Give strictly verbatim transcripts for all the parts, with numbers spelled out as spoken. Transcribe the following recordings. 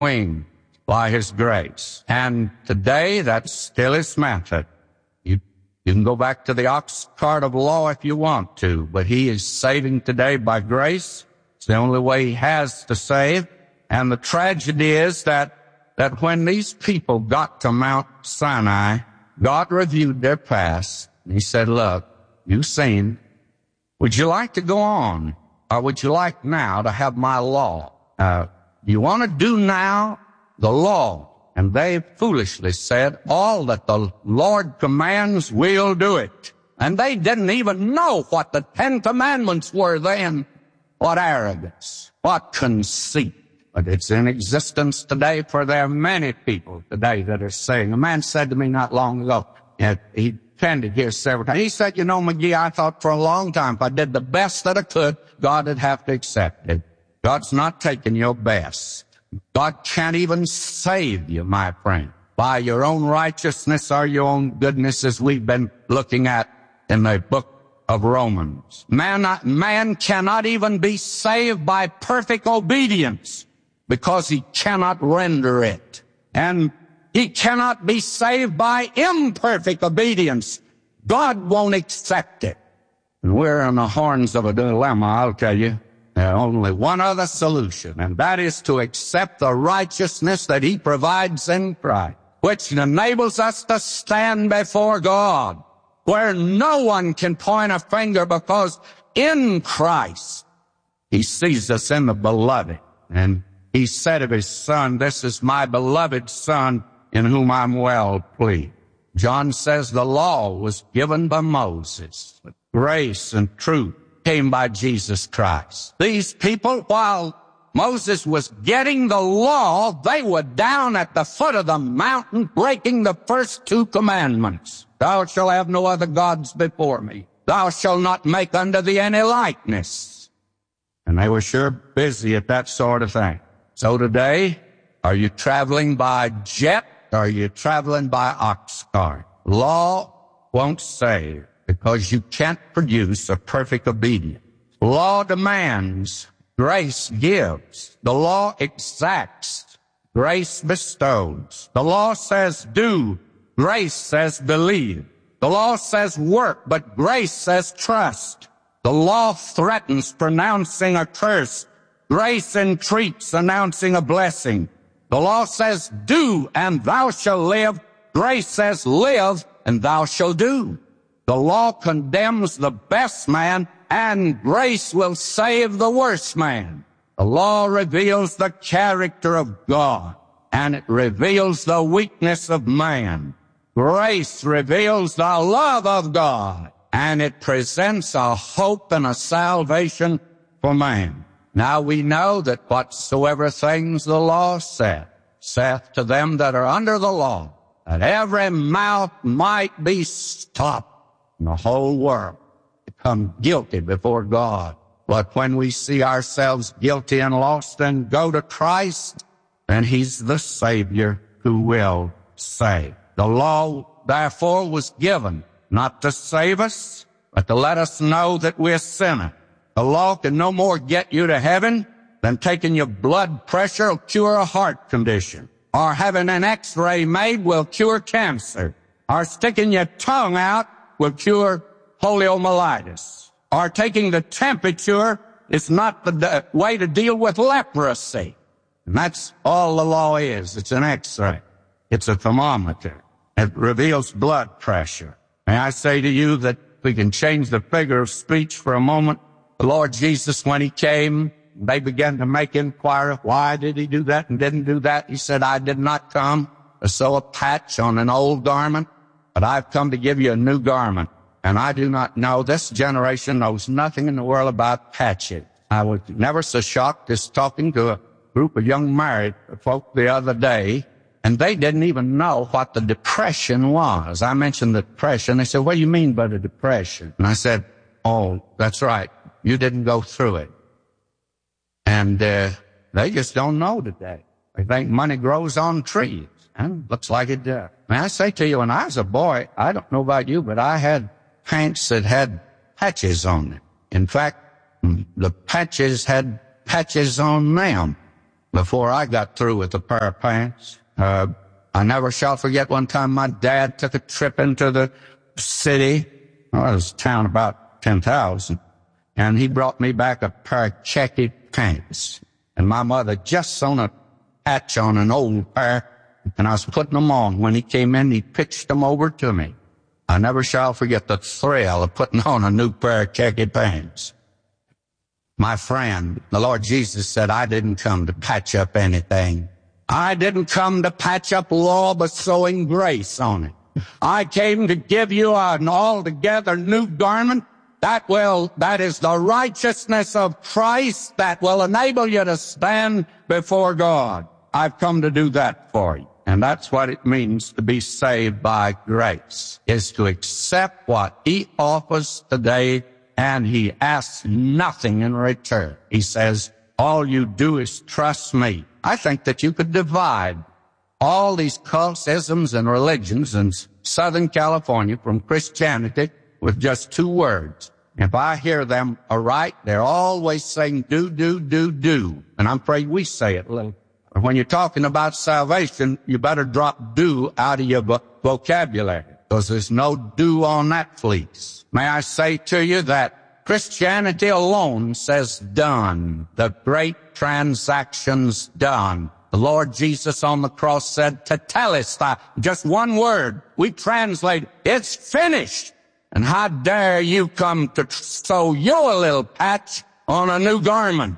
wing by His grace. And today, that's still His method. You, you can go back to the ox cart of law if you want to, but He is saving today by grace. It's the only way He has to save. And the tragedy is that, that when these people got to Mount Sinai, God reviewed their past, and He said, look, you've sinned. Would you like to go on? Or would you like now to have my law? Uh, you want to do now the law? And they foolishly said, all that the Lord commands, we'll do it. And they didn't even know what the Ten Commandments were then. What arrogance, what conceit. But it's in existence today, for there are many people today that are saying, a man said to me not long ago, and he attended here several times. He said, you know, McGee, I thought for a long time if I did the best that I could, God would have to accept it. God's not taking your best. God can't even save you, my friend, by your own righteousness or your own goodness, as we've been looking at in the book of Romans. Man, man cannot even be saved by perfect obedience because he cannot render it. And he cannot be saved by imperfect obedience. God won't accept it. And we're on the horns of a dilemma, I'll tell you. There's only one other solution, and that is to accept the righteousness that He provides in Christ, which enables us to stand before God, where no one can point a finger, because in Christ He sees us in the beloved. And He said of His Son, this is my beloved Son, in whom I'm well pleased. John says the law was given by Moses, but grace and truth came by Jesus Christ. These people, while Moses was getting the law, they were down at the foot of the mountain breaking the first two commandments. Thou shalt have no other gods before me. Thou shalt not make unto thee any likeness. And they were sure busy at that sort of thing. So today, are you traveling by jet? Or are you traveling by ox cart? Law won't save, because you can't produce a perfect obedience. Law demands, grace gives. The law exacts, grace bestows. The law says do, grace says believe. The law says work, but grace says trust. The law threatens pronouncing a curse. Grace entreats announcing a blessing. The law says do, and thou shalt live. Grace says live, and thou shalt do. The law condemns the best man, and grace will save the worst man. The law reveals the character of God, and it reveals the weakness of man. Grace reveals the love of God, and it presents a hope and a salvation for man. Now we know that whatsoever things the law saith, saith to them that are under the law, that every mouth might be stopped, and the whole world become guilty before God. But when we see ourselves guilty and lost and go to Christ, then He's the Savior who will save. The law, therefore, was given not to save us, but to let us know that we're sinners. The law can no more get you to heaven than taking your blood pressure will cure a heart condition, or having an x-ray made will cure cancer, or sticking your tongue out will cure poliomyelitis, or taking the temperature is not the way to deal with leprosy. And that's all the law is. It's an x-ray. It's a thermometer. It reveals blood pressure. May I say to you that we can change the figure of speech for a moment. The Lord Jesus, when He came, they began to make inquiry, why did He do that and didn't do that? He said, I did not come to sew a patch on an old garment, but I've come to give you a new garment. And I do not know, this generation knows nothing in the world about patches. I was never so shocked as talking to a group of young married folk the other day, and they didn't even know what the depression was. I mentioned the depression. They said, what do you mean by the depression? And I said, oh, that's right. You didn't go through it. And uh, they just don't know today. They think money grows on trees. And looks like it does. May I say to you, when I was a boy, I don't know about you, but I had pants that had patches on them. In fact, the patches had patches on them. before I got through with a pair of pants. Uh, I never shall forget one time my dad took a trip into the city. Well, it was a town about ten thousand. And he brought me back a pair of checkered pants. And my mother just sewn a patch on an old pair. And I was putting them on. When he came in, he pitched them over to me. I never shall forget the thrill of putting on a new pair of checkered pants. My friend, the Lord Jesus said, I didn't come to patch up anything. I didn't come to patch up law, but sewing grace on it. I came to give you an altogether new garment that will, that is the righteousness of Christ that will enable you to stand before God. I've come to do that for you. And that's what it means to be saved by grace, is to accept what he offers today, and he asks nothing in return. He says, all you do is trust me. I think that you could divide all these cults, isms, and religions in Southern California from Christianity with just two words. If I hear them aright, they're always saying do, do, do, do. And I'm afraid we say it a little. When you're talking about salvation, you better drop do out of your vo- vocabulary, because there's no do on that fleece. May I say to you that Christianity alone says done. The great transaction's done. The Lord Jesus on the cross said, tetelestai, just one word. We translate, it's finished. And how dare you come to sew your little patch on a new garment?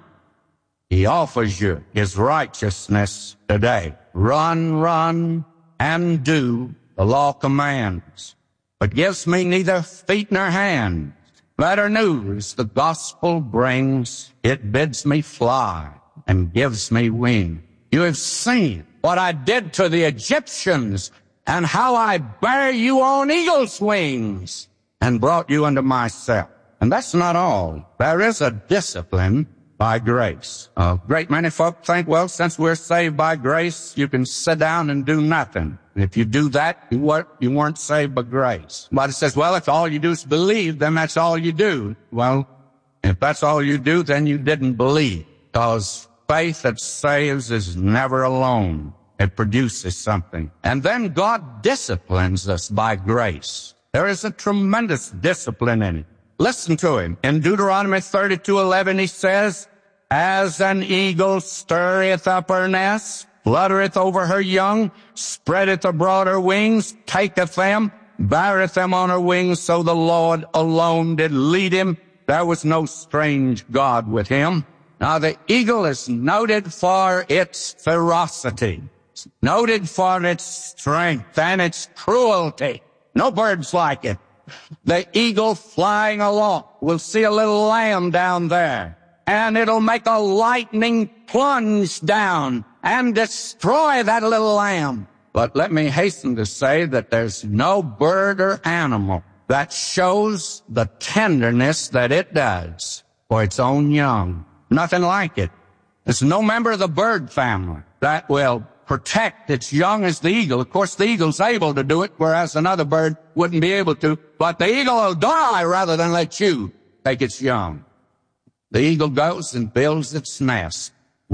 He offers you his righteousness today. Run, run, and do, the law commands, but gives me neither feet nor hands. Better news the gospel brings. It bids me fly and gives me wing. You have seen what I did to the Egyptians and how I bear you on eagle's wings and brought you unto myself. And that's not all. There is a discipline by grace. A great many folk think, well, since we're saved by grace, you can sit down and do nothing. If you do that, you weren't, you weren't saved by grace. But it says, well, if all you do is believe, then that's all you do. Well, if that's all you do, then you didn't believe. Because faith that saves is never alone. It produces something. And then God disciplines us by grace. There is a tremendous discipline in it. Listen to him. In Deuteronomy thirty-two eleven, he says, as an eagle stirreth up her nest, fluttereth over her young, spreadeth abroad her wings, taketh them, beareth them on her wings, so the Lord alone did lead him. There was no strange God with him. Now the eagle is noted for its ferocity, it's noted for its strength and its cruelty. No birds like it. The eagle flying along will see a little lamb down there, and it'll make a lightning plunge down and destroy that little lamb. But let me hasten to say that there's no bird or animal that shows the tenderness that it does for its own young. Nothing like it. There's no member of the bird family that will protect its young as the eagle. Of course, the eagle's able to do it, whereas another bird wouldn't be able to. But the eagle will die rather than let you take its young. The eagle goes and builds its nest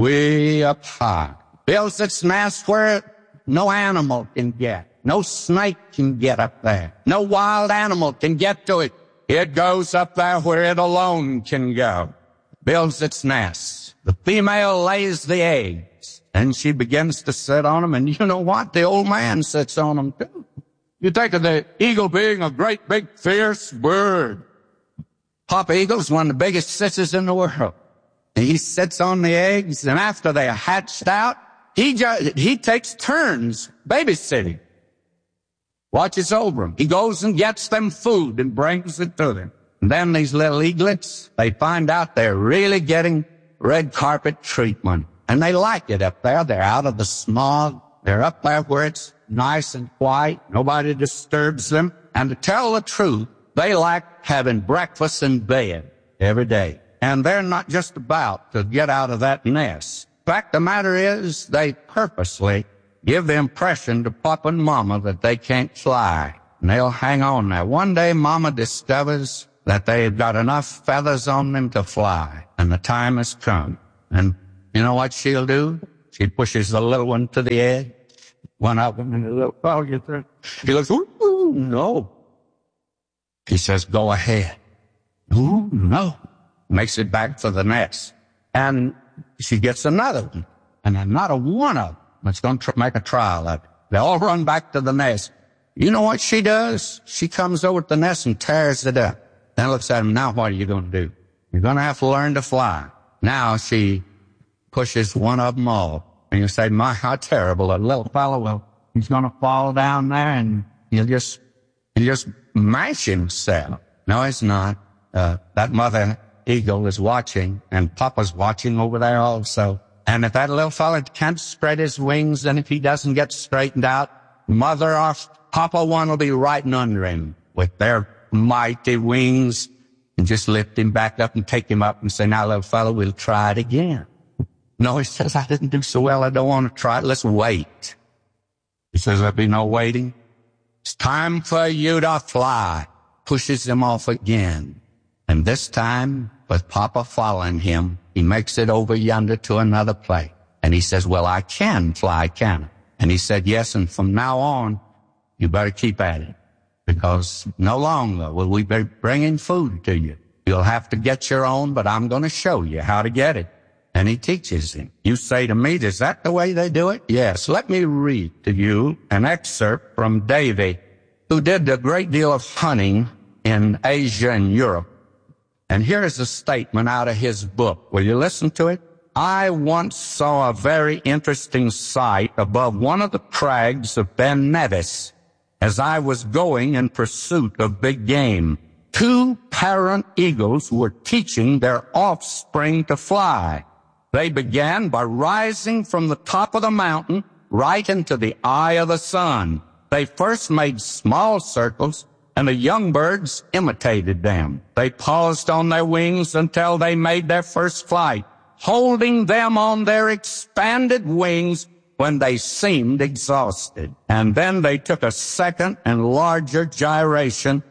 way up high. Builds its nest where no animal can get. No snake can get up there. No wild animal can get to it. It goes up there where it alone can go. Builds its nest. The female lays the eggs, and she begins to sit on them, and you know what? The old man sits on them too. You think of the eagle being a great big fierce bird. Papa Eagle's one of the biggest sitters in the world. And he sits on the eggs, and after they are hatched out, he just, he takes turns babysitting. Watches over them. He goes and gets them food and brings it to them. And then these little eaglets, they find out they're really getting red carpet treatment. And they like it up there. They're out of the smog. They're up there where it's nice and quiet. Nobody disturbs them. And to tell the truth, they like having breakfast in bed every day. And they're not just about to get out of that nest. In fact, the matter is, they purposely give the impression to Papa and Mama that they can't fly. And they'll hang on there. One day, Mama discovers that they've got enough feathers on them to fly. And the time has come. And you know what she'll do? She pushes the little one to the edge. One of them, and the little fellow gets there. He looks, ooh, no. He says, go ahead. Ooh, no. Makes it back to the nest. And she gets another one. And another one of them that's going to make a trial of it. They all run back to the nest. You know what she does? She comes over to the nest and tears it up. Then looks at him, now what are you going to do? You're going to have to learn to fly. Now she pushes one of them off. And you say, my, how terrible. A little fellow, well, he's going to fall down there and he'll just, he'll just mash himself. No, he's not. Uh, that mother eagle is watching, and Papa's watching over there also. And if that little fellow can't spread his wings, and if he doesn't get straightened out, Mother or Papa one will be right under him with their mighty wings and just lift him back up and take him up and say, now, little fellow, we'll try it again. No, he says, I didn't do so well. I don't want to try it. Let's wait. He says, there'll be no waiting. It's time for you to fly. Pushes him off again. And this time, with Papa following him, he makes it over yonder to another place. And he says, well, I can fly, can I? And he said, yes, and from now on, you better keep at it. Because no longer will we be bringing food to you. You'll have to get your own, but I'm going to show you how to get it. And he teaches him. You say to me, is that the way they do it? Yes. Let me read to you an excerpt from Davy, who did a great deal of hunting in Asia and Europe. And here is a statement out of his book. Will you listen to it? I once saw a very interesting sight above one of the crags of Ben Nevis as I was going in pursuit of big game. Two parent eagles were teaching their offspring to fly. They began by rising from the top of the mountain right into the eye of the sun. They first made small circles, and the young birds imitated them. They paused on their wings until they made their first flight, holding them on their expanded wings when they seemed exhausted. And then they took a second and larger gyration,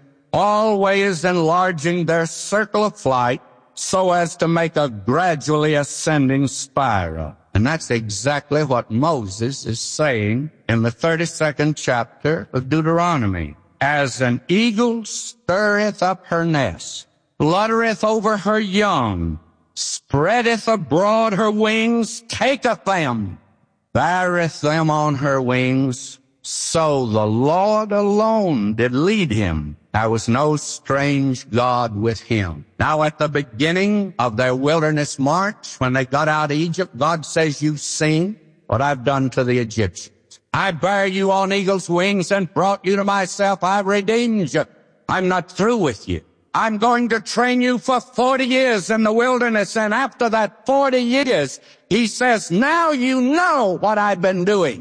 always enlarging their circle of flight so as to make a gradually ascending spiral. And that's exactly what Moses is saying in the thirty-second chapter of Deuteronomy. As an eagle stirreth up her nest, fluttereth over her young, spreadeth abroad her wings, taketh them, beareth them on her wings, so the Lord alone did lead him. There was no strange God with him. Now at the beginning of their wilderness march, when they got out of Egypt, God says, you've seen what I've done to the Egyptians. I bear you on eagle's wings and brought you to myself. I redeemed you. I'm not through with you. I'm going to train you for forty years in the wilderness. And after that forty years, he says, now you know what I've been doing.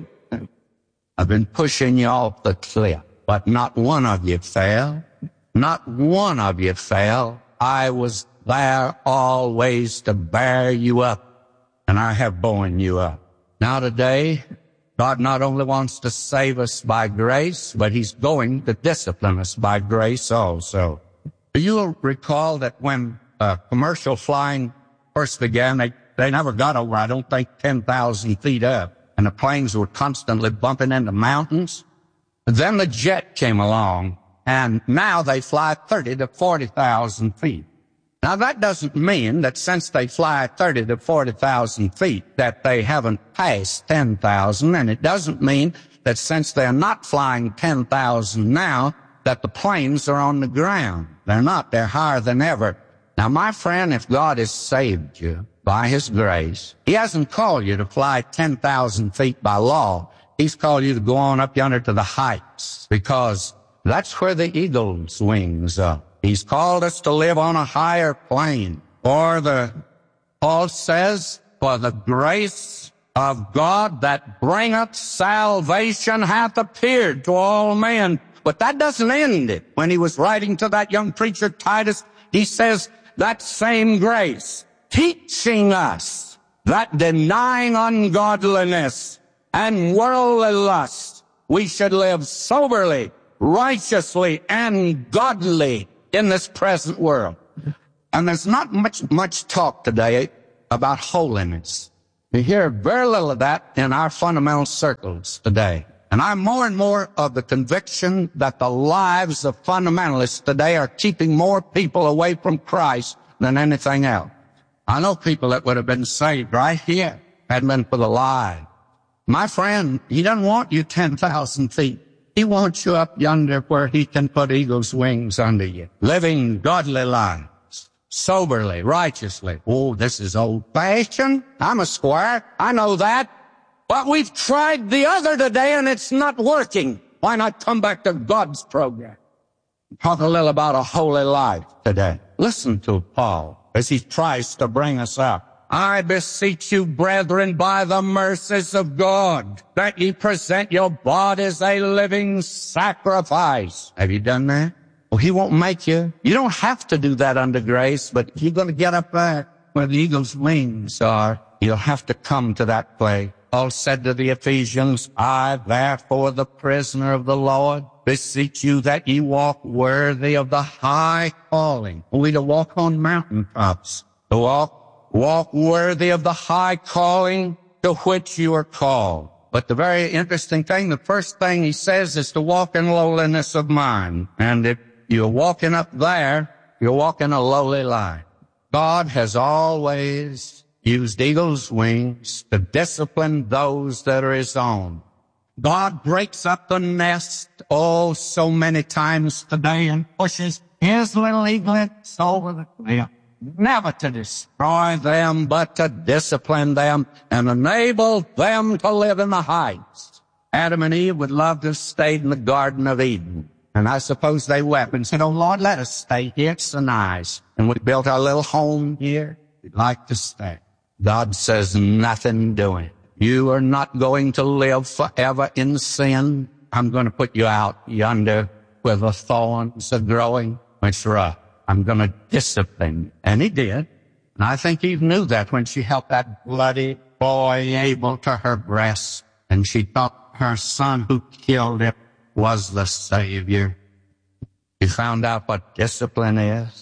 I've been pushing you off the cliff, but not one of you fell. Not one of you fell. I was there always to bear you up, and I have borne you up. Now today, God not only wants to save us by grace, but he's going to discipline us by grace also. You'll recall that when uh, commercial flying first began, they, they never got over, I don't think, ten thousand feet up. And the planes were constantly bumping into mountains. Then the jet came along, and now they fly thirty to forty thousand feet. Now that doesn't mean that since they fly thirty to forty thousand feet that they haven't passed ten thousand, and it doesn't mean that since they're not flying ten thousand now that the planes are on the ground. They're not. They're higher than ever. Now, my friend, if God has saved you by his grace, he hasn't called you to fly ten thousand feet by law. He's called you to go on up yonder to the heights, because that's where the eagle's wings are. He's called us to live on a higher plane. For the, Paul says, for the grace of God that bringeth salvation hath appeared to all men. But that doesn't end it. When he was writing to that young preacher, Titus, he says, that same grace, teaching us that denying ungodliness and worldly lust, we should live soberly, righteously, and godly in this present world. And there's not much, much talk today about holiness. You hear very little of that in our fundamental circles today. And I'm more and more of the conviction that the lives of fundamentalists today are keeping more people away from Christ than anything else. I know people that would have been saved right here had it been for the lie. My friend, he doesn't want you ten thousand feet. He wants you up yonder where he can put eagle's wings under you, living godly lives, soberly, righteously. Oh, this is old-fashioned. I'm a squire. I know that. But we've tried the other today, and it's not working. Why not come back to God's program? Talk a little about a holy life today. Listen to Paul as he tries to bring us up. I beseech you, brethren, by the mercies of God, that ye present your bodies a living sacrifice. Have you done that? Well, he won't make you. You don't have to do that under grace, but you're going to get up there where the eagle's wings are. You'll have to come to that place. Paul said to the Ephesians, I, therefore, the prisoner of the Lord, beseech you that ye walk worthy of the high calling. We to walk on mountaintops, to walk, walk worthy of the high calling to which you are called. But the very interesting thing, the first thing he says is to walk in lowliness of mind. And if you're walking up there, you're walking a lowly life. God has always used eagle's wings to discipline those that are his own. God breaks up the nest, oh, so many times today and pushes his little eaglets over the cliff. Never to destroy them, but to discipline them and enable them to live in the heights. Adam and Eve would love to have stayed in the Garden of Eden. And I suppose they wept and said, oh, Lord, let us stay here. It's so nice. And we built our little home here. We'd like to stay. God says nothing doing. You are not going to live forever in sin. I'm going to put you out yonder where the thorns are growing. It's rough. I'm going to discipline. And he did. And I think Eve knew that when she held that bloody boy Abel to her breast. And she thought her son who killed him was the Savior. She found out what discipline is.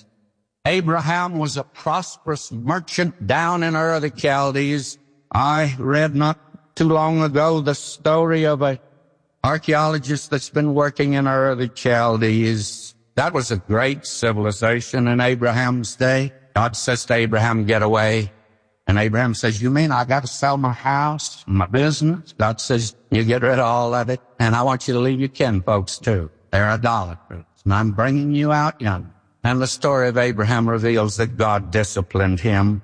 Abraham was a prosperous merchant down in Ur of the Chaldees. I read not too long ago the story of an archaeologist that's been working in Ur of the Chaldees. That was a great civilization in Abraham's day. God says to Abraham, get away. And Abraham says, you mean I got to sell my house, my business? God says, you get rid of all of it, and I want you to leave your kin folks too. They're idolaters, and I'm bringing you out young. And the story of Abraham reveals that God disciplined him.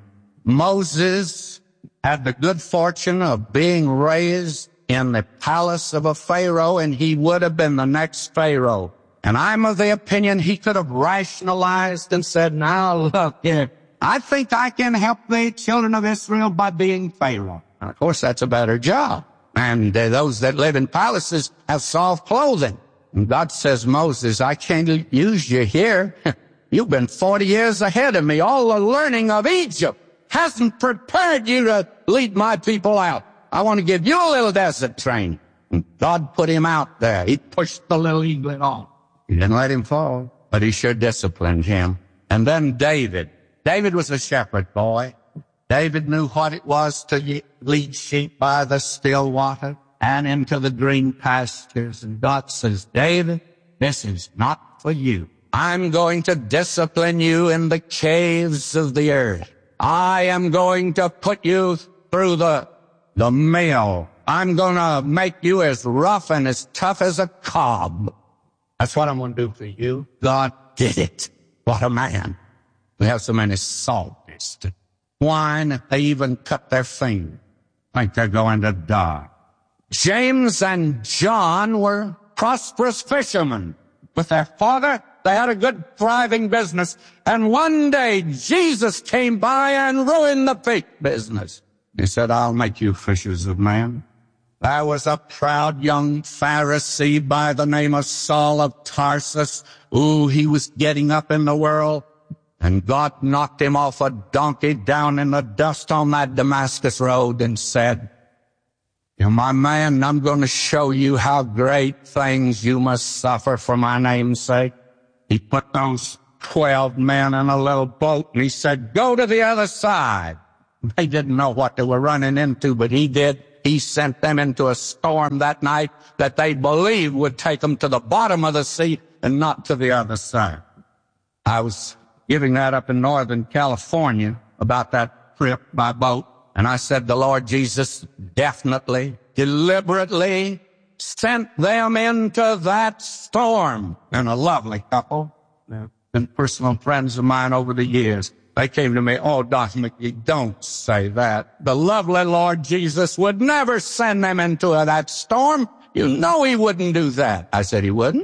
Moses had the good fortune of being raised in the palace of a Pharaoh, and he would have been the next Pharaoh. And I'm of the opinion he could have rationalized and said, now look here, I think I can help the children of Israel by being Pharaoh. And of course, that's a better job. And uh, those that live in palaces have soft clothing. And God says, Moses, I can't use you here. You've been forty years ahead of me. All the learning of Egypt hasn't prepared you to lead my people out. I want to give you a little desert training. And God put him out there. He pushed the little eaglet on. He didn't let him fall, but he sure disciplined him. And then David. David was a shepherd boy. David knew what it was to lead sheep by the still water and into the green pastures. And God says, David, this is not for you. I'm going to discipline you in the caves of the earth. I am going to put you through the, the mill. I'm going to make you as rough and as tough as a cob. That's what I'm going to do for you. God did it. What a man. We have so many salties to whine if they even cut their finger. Think they're going to die. James and John were prosperous fishermen. With their father, they had a good, thriving business. And one day, Jesus came by and ruined the fish business. He said, I'll make you fishers of men. There was a proud young Pharisee by the name of Saul of Tarsus. Ooh, he was getting up in the world. And God knocked him off a donkey down in the dust on that Damascus road and said, you're my man, I'm going to show you how great things you must suffer for my name's sake. He put those twelve men in a little boat and he said, go to the other side. They didn't know what they were running into, but he did. He sent them into a storm that night that they believed would take them to the bottom of the sea and not to the other side. I was giving that up in Northern California about that trip by boat, and I said the Lord Jesus definitely, deliberately sent them into that storm. And a lovely couple, they've been personal friends of mine over the years. They came to me, oh, Doctor McGee, don't say that. The lovely Lord Jesus would never send them into that storm. You know he wouldn't do that. I said he wouldn't.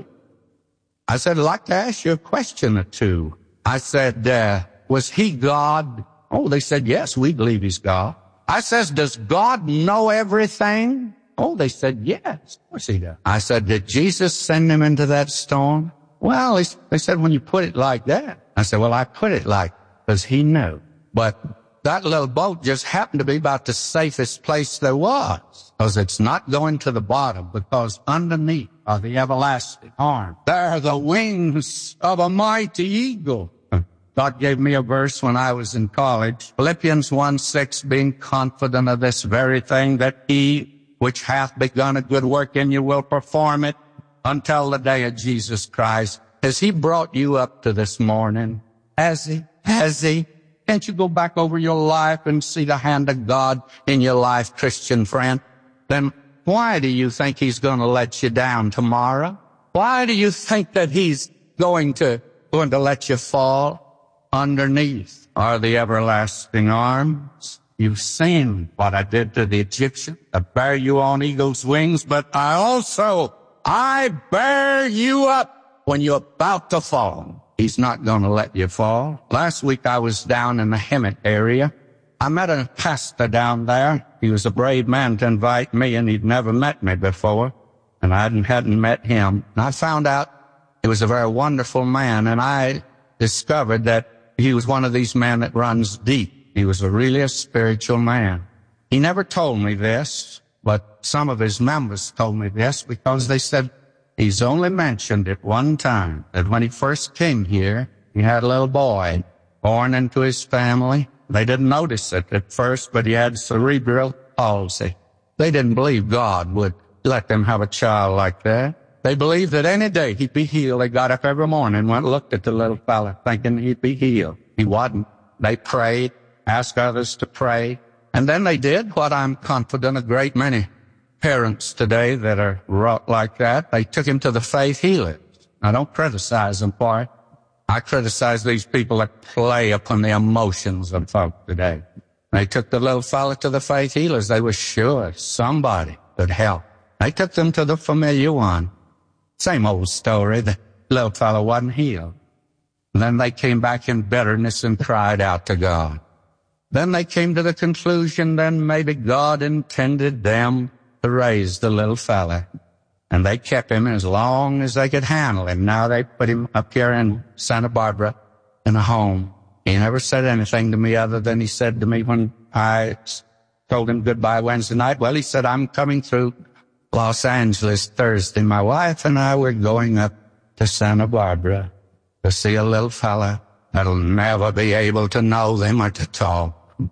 I said, I'd like to ask you a question or two. I said, uh, was he God? Oh, they said, yes, we believe he's God. I says, does God know everything? Oh, they said, yes, of course he does. I said, did Jesus send them into that storm? Well, they said, when you put it like that. I said, well, I put it like because he knew. But that little boat just happened to be about the safest place there was, because it's not going to the bottom, because underneath are the everlasting arms. They're the wings of a mighty eagle. God gave me a verse when I was in college, Philippians one six, being confident of this very thing, that he which hath begun a good work in you will perform it until the day of Jesus Christ. Has he brought you up to this morning? Has he? Has he? Can't you go back over your life and see the hand of God in your life, Christian friend? Then why do you think he's going to let you down tomorrow? Why do you think that he's going to, going to let you fall? Underneath are the everlasting arms. You've seen what I did to the Egyptian. I bear you on eagle's wings, but I also, I bear you up when you're about to fall. He's not going to let you fall. Last week I was down in the Hemet area. I met a pastor down there. He was a brave man to invite me, and he'd never met me before, and I hadn't, hadn't met him. And I found out he was a very wonderful man, and I discovered that he was one of these men that runs deep. He was a really a spiritual man. He never told me this, but some of his members told me this, because they said he's only mentioned it one time, that when he first came here, he had a little boy born into his family. They didn't notice it at first, but he had cerebral palsy. They didn't believe God would let them have a child like that. They believed that any day he'd be healed. They got up every morning and went and looked at the little fella, thinking he'd be healed. He wasn't. They prayed, asked others to pray, and then they did what I'm confident a great many parents today that are wrought like that. They took him to the faith healers. I don't criticize them for it. I criticize these people that play upon the emotions of folk today. They took the little fella to the faith healers. They were sure somebody could help. They took them to the familiar one. Same old story. The little fella wasn't healed. And then they came back in bitterness and cried out to God. Then they came to the conclusion then maybe God intended them to raise the little fella. And they kept him as long as they could handle him. Now they put him up here in Santa Barbara in a home. He never said anything to me other than he said to me when I told him goodbye Wednesday night, well, he said, I'm coming through Los Angeles Thursday. My wife and I were going up to Santa Barbara to see a little fella that'll never be able to know them or to talk.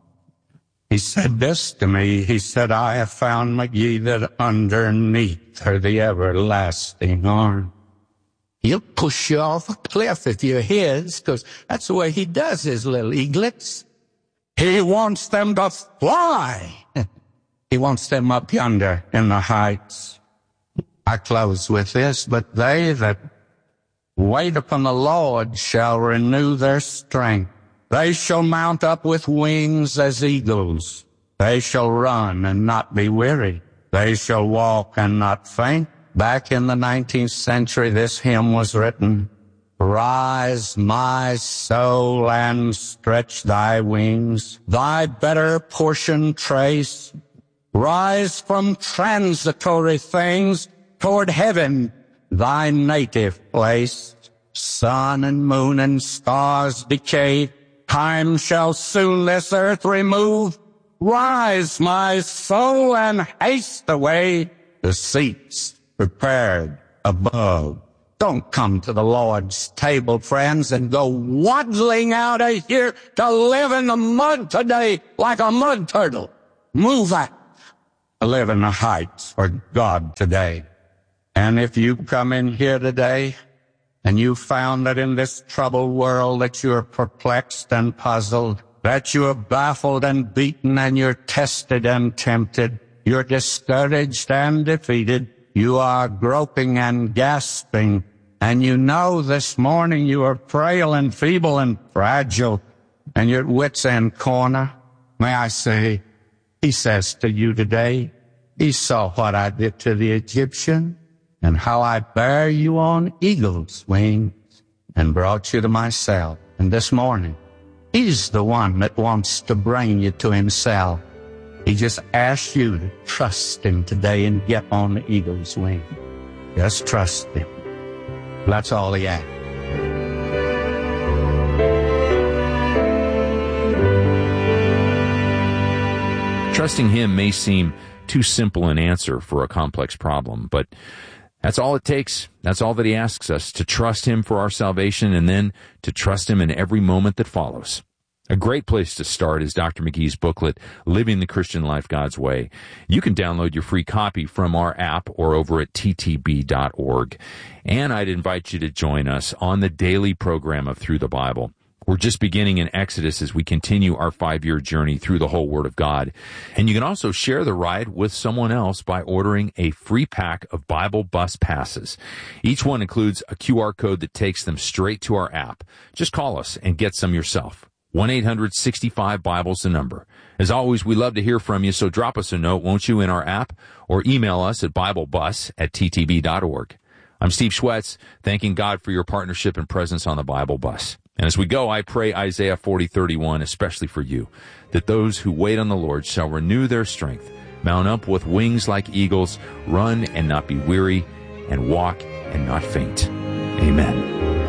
He said this to me. He said, I have found, McGee, that underneath are the everlasting arms. He'll push you off a cliff if you're his, because that's the way he does his little eaglets. He wants them to fly. He wants them up yonder in the heights. I close with this, but they that wait upon the Lord shall renew their strength. They shall mount up with wings as eagles. They shall run and not be weary. They shall walk and not faint. Back in the nineteenth century, this hymn was written. Rise, my soul, and stretch thy wings. Thy better portion trace. Rise from transitory things toward heaven, thy native place. Sun and moon and stars decay. Time shall soon this earth remove. Rise, my soul, and haste away to seats prepared above. Don't come to the Lord's table, friends, and go waddling out of here to live in the mud today like a mud turtle. Move out. Live in the heights for God today. And if you come in here today and you found that in this troubled world that you're perplexed and puzzled, that you're baffled and beaten and you're tested and tempted, you're discouraged and defeated, you are groping and gasping, and you know this morning you are frail and feeble and fragile, and you're at wit's end corner, may I say, he says to you today, he saw what I did to the Egyptian, and how I bear you on eagle's wings, and brought you to myself. And this morning, he's the one that wants to bring you to himself. He just asks you to trust him today and get on the eagle's wing. Just trust him. That's all he asks. Trusting him may seem too simple an answer for a complex problem, but that's all it takes. That's all that he asks us, to trust him for our salvation and then to trust him in every moment that follows. A great place to start is Doctor McGee's booklet, Living the Christian Life God's Way. You can download your free copy from our app or over at T T B dot org. And I'd invite you to join us on the daily program of Through the Bible. We're just beginning in Exodus as we continue our five-year journey through the whole Word of God. And you can also share the ride with someone else by ordering a free pack of Bible Bus passes. Each one includes a Q R code that takes them straight to our app. Just call us and get some yourself. one eight hundred sixty-five Bible's the number. As always, we love to hear from you, so drop us a note, won't you, in our app, or email us at BibleBus at T T B dot org. I'm Steve Schwetz, thanking God for your partnership and presence on the Bible Bus. And as we go, I pray Isaiah forty thirty-one, especially for you, that those who wait on the Lord shall renew their strength, mount up with wings like eagles, run and not be weary, and walk and not faint. Amen.